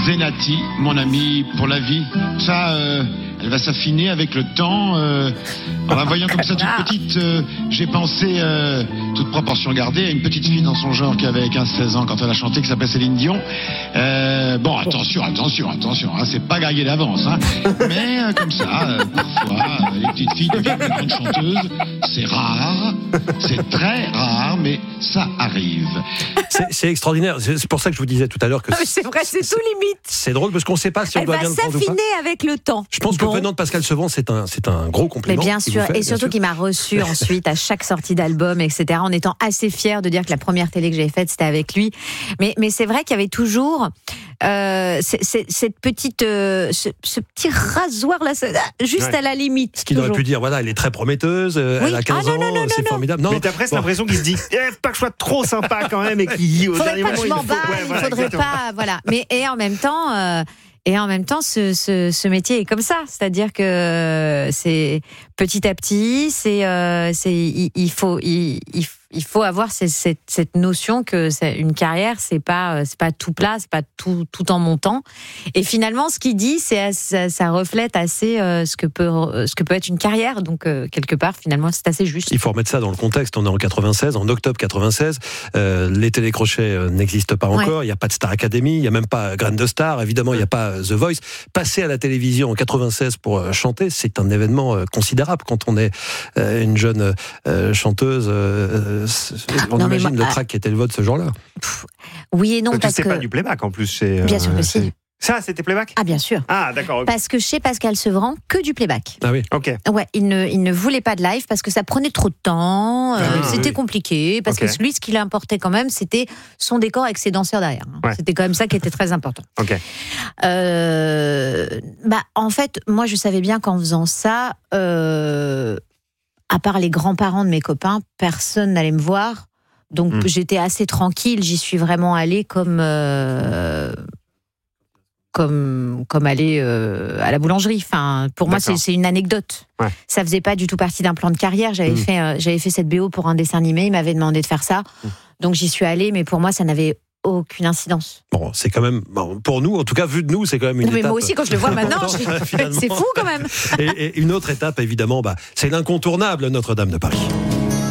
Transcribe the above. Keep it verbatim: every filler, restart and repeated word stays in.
Zenati, mon ami pour la vie. Ça, euh, elle va s'affiner avec le temps. Euh, en la voyant comme ça toute petite, euh, j'ai pensé, euh, toute proportion gardée, à une petite fille dans son genre qui avait quinze seize ans quand elle a chanté, qui s'appelait Céline Dion. Euh, bon, attention, attention, attention, hein, c'est pas grillé d'avance. Hein, mais euh, comme ça, euh, parfois, euh, les petites filles deviennent de grandes chanteuses. C'est rare, c'est très rare, mais ça arrive. C'est, c'est extraordinaire. C'est pour ça que je vous disais tout à l'heure que Ah, c'est vrai, c'est, c'est tout limite. C'est drôle parce qu'on ne sait pas si on Elle doit va bien le prendre ou pas. s'affiner avec le temps. Je pense bon. que venant de Pascal Sevran, c'est un, c'est un gros compliment. Mais bien sûr, fait, et surtout qu'il m'a reçu ensuite à chaque sortie d'album, et cetera, en étant assez fière de dire que la première télé que j'avais faite, c'était avec lui. Mais, mais c'est vrai qu'il y avait toujours euh, c'est, c'est, cette petite, euh, ce, ce petit rasoir là, juste ouais. à la limite. Ce qu'il aurait pu dire, voilà, elle est très prometteuse, oui. elle a quinze ah, non, non, ans, non, c'est non, formidable. Non, mais t'as presque bon. l'impression qu'il se dit, eh, pas que je sois trop sympa quand même, et qu'il au faudrait dernier pas moment, que je m'en il balle, faut... ouais, il voilà, faudrait exactement. pas, voilà. Mais et en même temps. Euh, Et en même temps, ce, ce, ce métier est comme ça, c'est-à-dire que c'est petit à petit, c'est, euh, c'est, il, il faut, il, il, il faut avoir cette, cette, cette notion que c'est une carrière, c'est pas, c'est pas tout plat, c'est pas tout, tout en montant. Et finalement, ce qu'il dit, c'est, ça, ça reflète assez euh, ce que peut, ce que peut être une carrière. Donc euh, quelque part, finalement, c'est assez juste. Il faut remettre ça dans le contexte. On est en quatre-vingt-seize, en octobre quatre-vingt-seize. Euh, les télécrochets euh, n'existent pas encore. Ouais. Il n'y a pas de Star Academy, il n'y a même pas Graines de Star. Évidemment, il n'y a pas The Voice. Passer à la télévision en quatre-vingt-seize pour euh, chanter, c'est un événement euh, considérable quand on est euh, une jeune euh, chanteuse. Euh, on non, imagine moi, le track qui était le vote ce jour-là. Pff, oui et non, donc, parce c'était que pas du playback en plus. C'est, bien sûr que euh, si. Ça, c'était playback ? Ah, bien sûr. Ah, d'accord. Okay. Parce que chez Pascal Sevran, que du playback. Ah oui. Ok. Ouais, il ne, il ne voulait pas de live parce que ça prenait trop de temps, euh, ah, c'était oui. compliqué, parce okay. que lui, ce qui l'importait quand même, c'était son décor avec ses danseurs derrière. Ouais. C'était quand même ça qui était très important. Ok. Euh, bah, en fait, moi, je savais bien qu'en faisant ça, euh, à part les grands-parents de mes copains, personne n'allait me voir. Donc, mmh. j'étais assez tranquille. J'y suis vraiment allée comme... Euh, comme comme aller euh, à la boulangerie. Enfin, pour D'accord. moi, c'est, c'est une anecdote. Ouais. Ça faisait pas du tout partie d'un plan de carrière. J'avais mmh. fait euh, j'avais fait cette B O pour un dessin animé. Il m'avait demandé de faire ça, mmh. donc j'y suis allée. Mais pour moi, ça n'avait aucune incidence. Bon, c'est quand même bon, pour nous, en tout cas vu de nous, c'est quand même une non, mais étape. Moi aussi, quand je le vois maintenant, je... c'est fou quand même. et, et une autre étape, évidemment, bah, c'est l'incontournable Notre-Dame de Paris.